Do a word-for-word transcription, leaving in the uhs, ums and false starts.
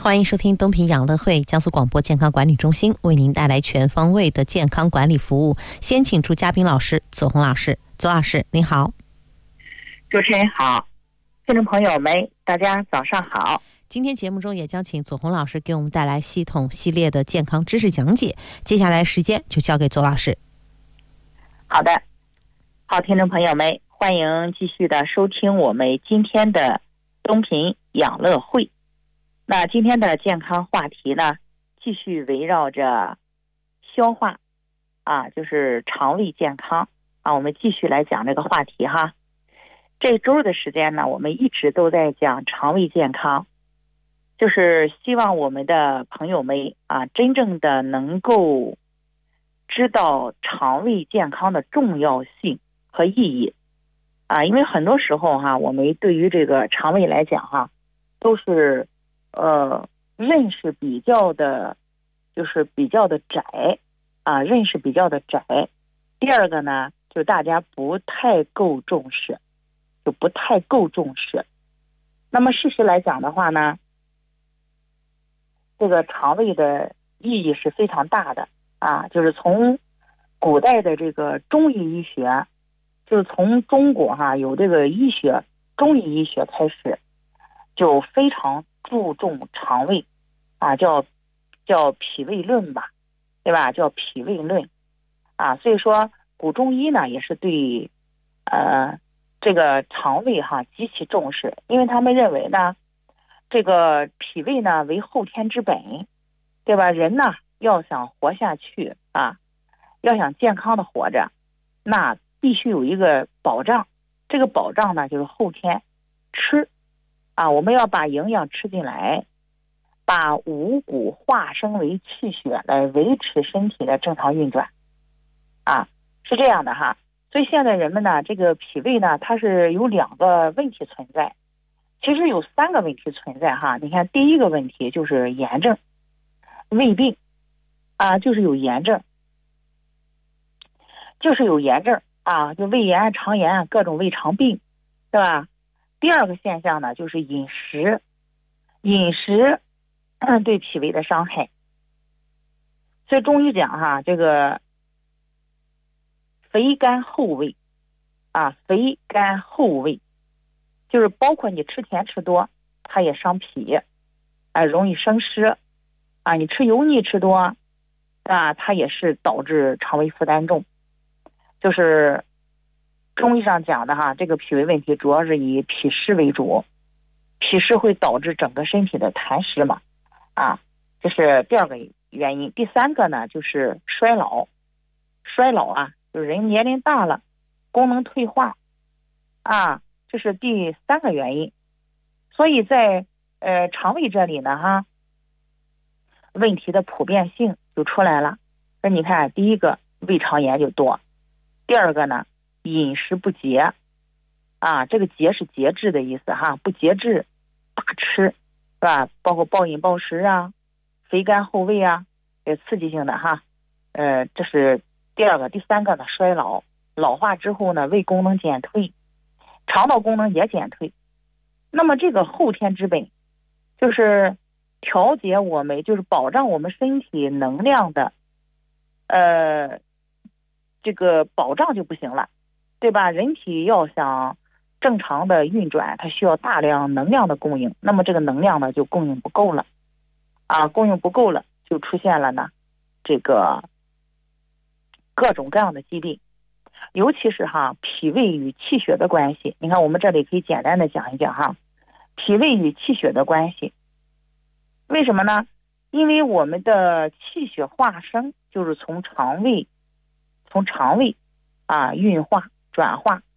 欢迎收听东平养乐会江苏广播健康管理中心为您带来全方位的健康管理服务。先请出嘉宾老师左红老师。左老师您好。 主持人好，听众朋友们大家早上好。 今天节目中也将请左红老师给我们带来系统系列的健康知识讲解，接下来时间就交给左老师。 好的，好，听众朋友们，欢迎继续的收听我们今天的东平养乐会。那今天的健康话题呢，继续围绕着消化啊，就是肠胃健康啊，我们继续来讲这个话题哈。这周的时间呢，我们一直都在讲肠胃健康，就是希望我们的朋友们啊，真正的能够知道肠胃健康的重要性和意义啊，因为很多时候哈，我们对于这个肠胃来讲哈，都是呃认识比较的，就是比较的窄啊，认识比较的窄。第二个呢，就大家不太够重视，就不太够重视。那么事实来讲的话呢，这个肠胃的意义是非常大的啊，就是从古代的这个中医医学，就是从中国哈、啊、有这个医学中医医学开始，就非常注重肠胃啊，叫叫脾胃论吧，对吧？叫脾胃论啊，所以说古中医呢也是对呃这个肠胃哈、啊、极其重视，因为他们认为呢，这个脾胃呢为后天之本，对吧？人呢要想活下去啊，要想健康的活着，那必须有一个保障，这个保障呢就是后天吃啊，我们要把营养吃进来，把五谷化生为气血来维持身体的正常运转啊，是这样的哈。所以现在人们呢，这个脾胃呢，它是有两个问题存在，其实有三个问题存在哈。你看，第一个问题就是炎症、胃病啊，就是有炎症，就是有炎症啊，就胃炎、肠炎、各种胃肠病，对吧？第二个现象呢，就是饮食，饮食嗯对脾胃的伤害。所以中医讲哈，这个肥甘厚味啊，肥甘厚味，就是包括你吃甜吃多，它也伤脾，啊，容易生湿啊。你吃油腻吃多啊，它也是导致肠胃负担重。就是中医上讲的哈，这个脾胃问题主要是以脾湿为主，脾湿会导致整个身体的痰湿嘛，啊，这是第二个原因。第三个呢，就是衰老，衰老啊，就是人年龄大了，功能退化啊，这是第三个原因。所以在呃肠胃这里呢哈，问题的普遍性就出来了。那你看，第一个胃肠炎就多，第二个呢，饮食不节啊，这个节是节制的意思哈，不节制大吃是吧？包括暴饮暴食啊，肥甘厚味啊，有刺激性的哈。呃，这是第二个。第三个呢，衰老，老化之后呢，胃功能减退，肠道功能也减退。那么这个后天之本，就是调节我们，就是保障我们身体能量的，呃，这个保障就不行了，对吧？人体要想正常的运转，它需要大量能量的供应，那么这个能量呢就供应不够了啊，供应不够了就出现了呢这个各种各样的疾病，尤其是哈脾胃与气血的关系。你看我们这里可以简单的讲一讲哈，脾胃与气血的关系。为什么呢？因为我们的气血化生就是从肠胃从肠胃啊运化转化